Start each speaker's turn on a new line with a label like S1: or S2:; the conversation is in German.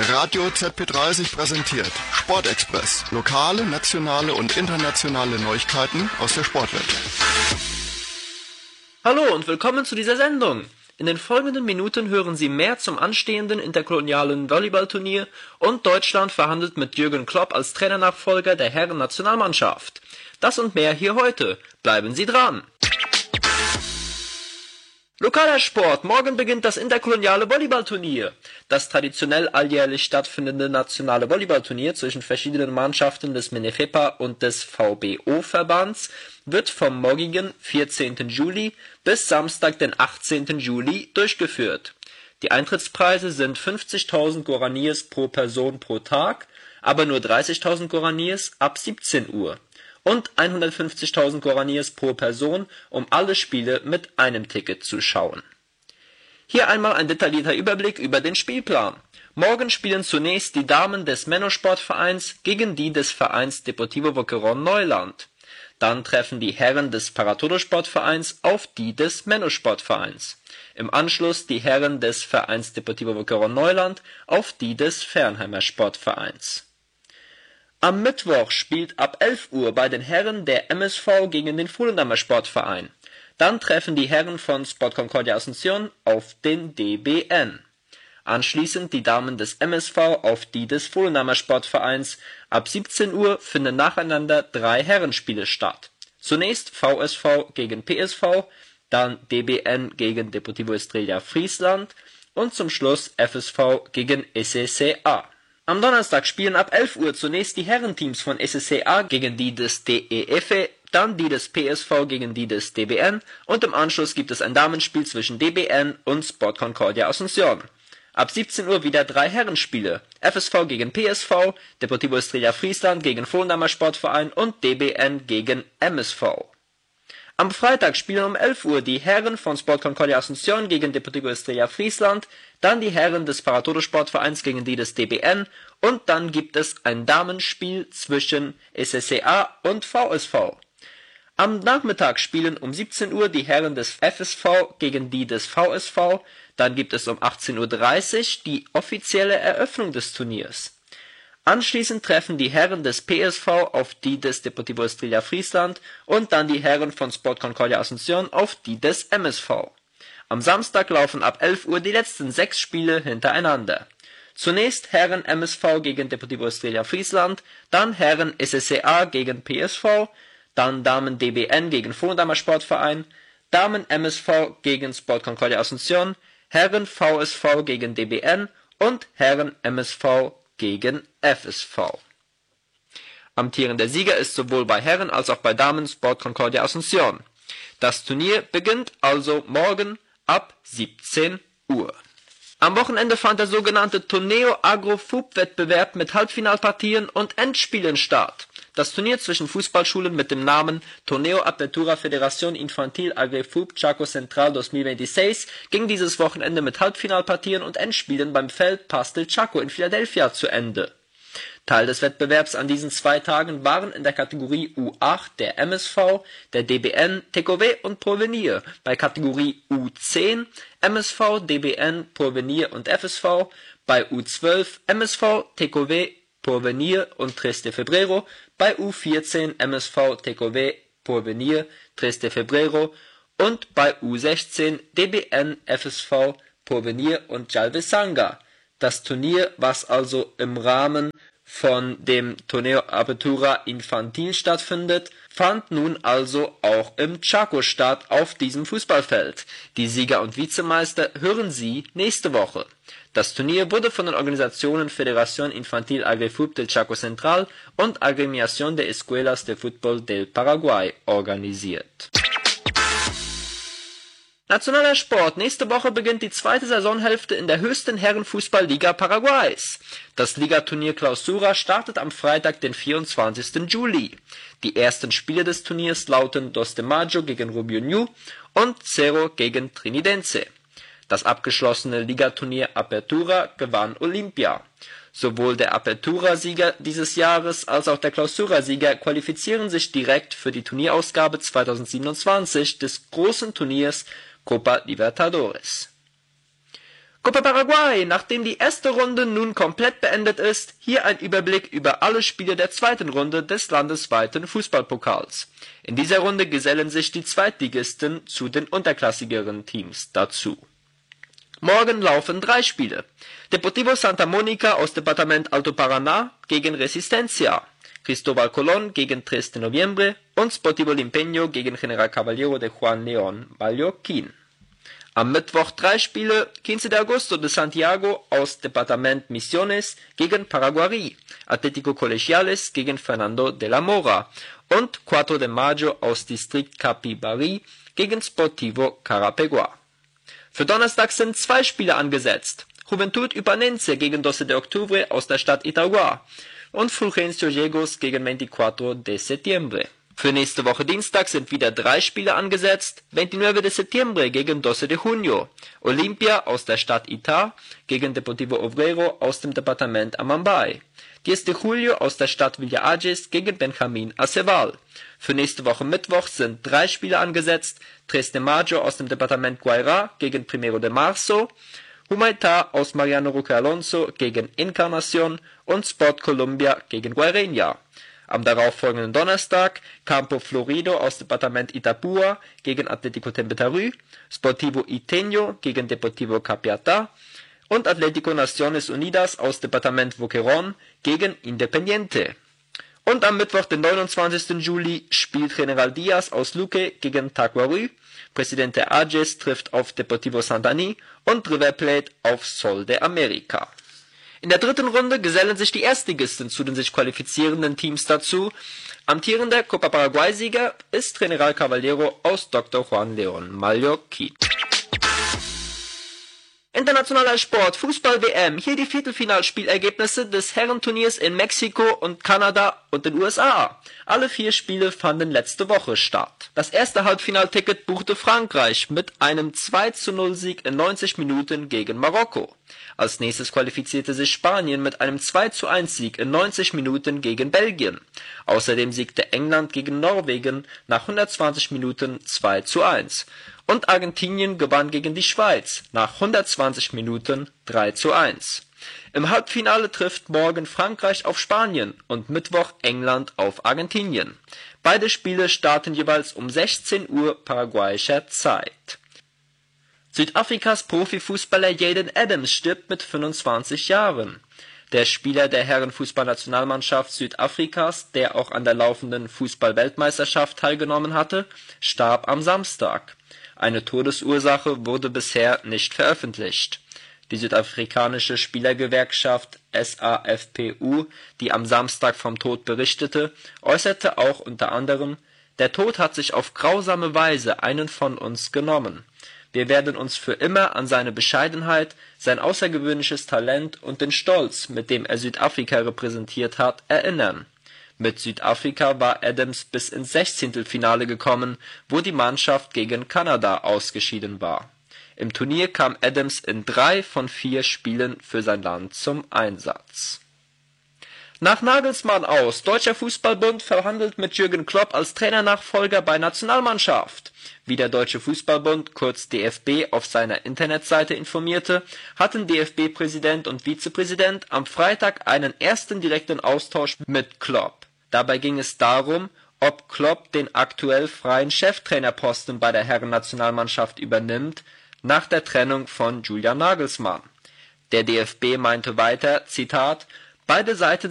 S1: Radio ZP30 präsentiert Sportexpress. Lokale, nationale und internationale Neuigkeiten aus der Sportwelt.
S2: Hallo und willkommen zu dieser Sendung. In den folgenden Minuten hören Sie mehr zum anstehenden interkolonialen Volleyballturnier und Deutschland verhandelt mit Jürgen Klopp als Trainernachfolger der Herren-Nationalmannschaft. Das und mehr hier heute. Bleiben Sie dran! Lokaler Sport. Morgen beginnt das interkoloniale Volleyballturnier. Das traditionell alljährlich stattfindende nationale Volleyballturnier zwischen verschiedenen Mannschaften des Menefepa und des VBO-Verbands wird vom morgigen 14. Juli bis Samstag, den 18. Juli durchgeführt. Die Eintrittspreise sind 50.000 Guaraníes pro Person pro Tag, aber nur 30.000 Guaraníes ab 17 Uhr. Und 150.000 Guaraníes pro Person, um alle Spiele mit einem Ticket zu schauen. Hier einmal ein detaillierter Überblick über den Spielplan. Morgen spielen zunächst die Damen des Menno-Sportvereins gegen die des Vereins Deportivo Boquerón Neuland. Dann treffen die Herren des Para-Todo-Sportvereins auf die des Menno-Sportvereins. Im Anschluss die Herren des Vereins Deportivo Boquerón Neuland auf die des Fernheimer Sportvereins. Am Mittwoch spielt ab 11 Uhr bei den Herren der MSV gegen den Volendammer Sportverein. Dann treffen die Herren von Sport Concordia Asunción auf den DBN. Anschließend die Damen des MSV auf die des Volendammer Sportvereins. Ab 17 Uhr finden nacheinander 3 Herrenspiele statt. Zunächst VSV gegen PSV, dann DBN gegen Deportivo Estrella Friesland und zum Schluss FSV gegen SSCA. Am Donnerstag spielen ab 11 Uhr zunächst die Herrenteams von SSCA gegen die des DEF, dann die des PSV gegen die des DBN und im Anschluss gibt es ein Damenspiel zwischen DBN und Sport Concordia Asunción. Ab 17 Uhr wieder 3 Herrenspiele, FSV gegen PSV, Deportivo Estrella Friesland gegen Volendammer Sportverein und DBN gegen MSV. Am Freitag spielen um 11 Uhr die Herren von Sport Concordia Asunción gegen Deportivo Estrella Friesland, dann die Herren des Para-Todo Sportvereins gegen die des DBN und dann gibt es ein Damenspiel zwischen SSCA und VSV. Am Nachmittag spielen um 17 Uhr die Herren des FSV gegen die des VSV, dann gibt es um 18:30 Uhr die offizielle Eröffnung des Turniers. Anschließend treffen die Herren des PSV auf die des Deportivo Estrella Friesland und dann die Herren von Sport Concordia Asunción auf die des MSV. Am Samstag laufen ab 11 Uhr die letzten 6 Spiele hintereinander. Zunächst Herren MSV gegen Deportivo Estrella Friesland, dann Herren SSCA gegen PSV, dann Damen DBN gegen Volendammer Sportverein, Damen MSV gegen Sport Concordia Asunción, Herren VSV gegen DBN und Herren MSV gegen FSV. Amtierender Sieger ist sowohl bei Herren als auch bei Damen Sport Concordia Asunción. Das Turnier beginnt also morgen ab 17 Uhr. Am Wochenende fand der sogenannte Torneo Agro-FUB-Wettbewerb mit Halbfinalpartien und Endspielen statt. Das Turnier zwischen Fußballschulen mit dem Namen Torneo Apertura Federación Infantil Agri-FUB Chaco Central 2016 ging dieses Wochenende mit Halbfinalpartien und Endspielen beim Feld Pastel Chaco in Philadelphia zu Ende. Teil des Wettbewerbs an diesen 2 Tagen waren in der Kategorie U8 der MSV, der DBN, TECOVE und Porvenir, bei Kategorie U10 MSV, DBN, Porvenir und FSV, bei U12 MSV, TECOVE, Porvenir und Tres de Febrero, bei U14 MSV, TECOVE, Porvenir, Tres de Febrero und bei U16 DBN, FSV, Porvenir und Jalvesanga. Das Turnier, was also im Rahmen von dem Torneo Apertura Infantil stattfindet, fand nun also auch im Chaco statt auf diesem Fußballfeld. Die Sieger und Vizemeister hören Sie nächste Woche. Das Turnier wurde von den Organisationen Federación Infantil Agri-FUB del Chaco Central und Agremiación de Escuelas de Fútbol del Paraguay organisiert. Nationaler Sport. Nächste Woche beginnt die 2. Saisonhälfte in der höchsten Herrenfußballliga Paraguays. Das Ligaturnier Clausura startet am Freitag, den 24. Juli. Die ersten Spiele des Turniers lauten Dos de Mayo gegen Rubio Ñu und Cerro gegen Trinidense. Das abgeschlossene Ligaturnier Apertura gewann Olimpia. Sowohl der Apertura-Sieger dieses Jahres als auch der Clausura-Sieger qualifizieren sich direkt für die Turnierausgabe 2027 des großen Turniers Copa Libertadores. Copa Paraguay, nachdem die erste Runde nun komplett beendet ist, hier ein Überblick über alle Spiele der zweiten Runde des landesweiten Fußballpokals. In dieser Runde gesellen sich die Zweitligisten zu den unterklassigeren Teams dazu. Morgen laufen 3 Spiele. Deportivo Santa Monica aus Departement Alto Paraná gegen Resistencia, Cristóbal Colón gegen 3 de Noviembre und Sportivo Limpeño gegen General Caballero de Juan León Mallorquín. Am Mittwoch 3 Spiele, 15 de Agosto de Santiago aus Departement Misiones gegen Paraguarí, Atlético Colegiales gegen Fernando de la Mora und 4 de Mayo aus District Capibarí gegen Sportivo Carapeguá. Für Donnerstag sind 2 Spiele angesetzt. Juventud Ipanense gegen 12 de Octubre aus der Stadt Itagua und Fulgencio Yegos gegen 24 de Septiembre. Für nächste Woche Dienstag sind wieder 3 Spiele angesetzt. 29 de Septiembre gegen 12 de Junio. Olimpia aus der Stadt Itá gegen Deportivo Obrero aus dem Departement Amambay. 10 de Julio aus der Stadt Villa Ayes gegen Benjamín Aceval. Für nächste Woche Mittwoch sind 3 Spiele angesetzt. 3 de Mayo aus dem Departement Guairá gegen Primero de Marzo. Humaitá aus Mariano Roque Alonso gegen Encarnación und Sport Colombia gegen Guaireña. Am darauffolgenden Donnerstag Campo Florido aus Departement Itapúa gegen Atlético Tembetarú, Sportivo Iteño gegen Deportivo Capiatá und Atlético Naciones Unidas aus Departement Boquerón gegen Independiente. Und am Mittwoch, den 29. Juli, spielt General Díaz aus Luque gegen Tacuarú, Presidente Ayes trifft auf Deportivo Santani und River Plate auf Sol de América. In der dritten Runde gesellen sich die Erstligisten zu den sich qualifizierenden Teams dazu. Amtierender Copa Paraguay-Sieger ist General Caballero aus Dr. Juan León Mallorquín. Internationaler Sport, Fußball-WM, hier die Viertelfinalspielergebnisse des Herrenturniers in Mexiko und Kanada und den USA. Alle 4 Spiele fanden letzte Woche statt. Das erste Halbfinalticket buchte Frankreich mit einem 2:0 Sieg in 90 Minuten gegen Marokko. Als nächstes qualifizierte sich Spanien mit einem 2:1 Sieg in 90 Minuten gegen Belgien. Außerdem siegte England gegen Norwegen nach 120 Minuten 2:1. Und Argentinien gewann gegen die Schweiz nach 120 Minuten 3:1. Im Halbfinale trifft morgen Frankreich auf Spanien und Mittwoch England auf Argentinien. Beide Spiele starten jeweils um 16 Uhr paraguayischer Zeit. Südafrikas Profifußballer Jaden Adams stirbt mit 25 Jahren. Der Spieler der Herrenfußballnationalmannschaft Südafrikas, der auch an der laufenden Fußball-Weltmeisterschaft teilgenommen hatte, starb am Samstag. Eine Todesursache wurde bisher nicht veröffentlicht. Die südafrikanische Spielergewerkschaft SAFPU, die am Samstag vom Tod berichtete, äußerte auch unter anderem: Der Tod hat sich auf grausame Weise einen von uns genommen. Wir werden uns für immer an seine Bescheidenheit, sein außergewöhnliches Talent und den Stolz, mit dem er Südafrika repräsentiert hat, erinnern. Mit Südafrika war Adams bis ins 16. gekommen, wo die Mannschaft gegen Kanada ausgeschieden war. Im Turnier kam Adams in 3 von 4 Spielen für sein Land zum Einsatz. Nach Nagelsmann aus, Deutscher Fußballbund verhandelt mit Jürgen Klopp als Trainernachfolger bei Nationalmannschaft. Wie der Deutsche Fußballbund, kurz DFB, auf seiner Internetseite informierte, hatten DFB-Präsident und Vizepräsident am Freitag einen ersten direkten Austausch mit Klopp. Dabei ging es darum, ob Klopp den aktuell freien Cheftrainerposten bei der Herrennationalmannschaft übernimmt, nach der Trennung von Julian Nagelsmann. Der DFB meinte weiter, Zitat: Beide Seiten